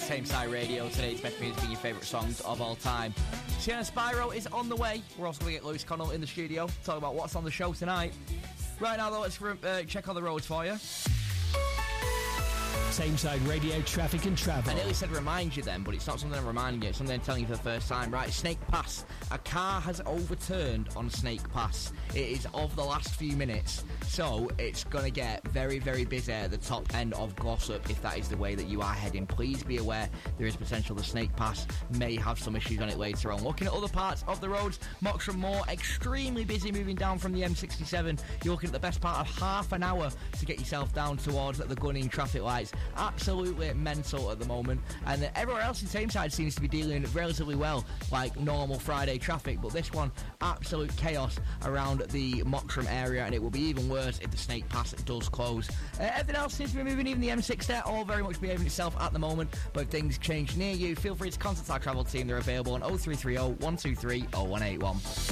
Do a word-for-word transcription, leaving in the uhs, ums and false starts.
Tameside Radio. Today's best music being your favourite songs of all time. Sienna Spyro is on the way. We're also going to get Lewis Connell in the studio to talk about what's on the show tonight. Right now, though, let's uh, check on the roads for you. Tameside Radio traffic and travel. I nearly said remind you then, but it's not something I'm reminding you. It's something I'm telling you for the first time. Right, Snake Pass. A car has overturned on Snake Pass. It is of the last few minutes, so it's going to get very, very busy at the top end of Glossop if that is the way that you are heading. Please be aware there is potential the Snake Pass may have some issues on it later on. Looking at other parts of the roads, Moxham Moor, extremely busy moving down from the M sixty-seven. You're looking at the best part of half an hour to get yourself down towards the Gunning traffic lights. Absolutely mental at the moment, and everywhere else in Tameside seems to be dealing relatively well, like normal Friday traffic, but this one, absolute chaos around the Moxham area, and it will be even worse if the Snake Pass does close. Uh, everything else seems to be moving, even the M six there, all very much behaving itself at the moment, but if things change near you, feel free to contact our travel team. They're available on oh three three oh, one two three, oh one eight one.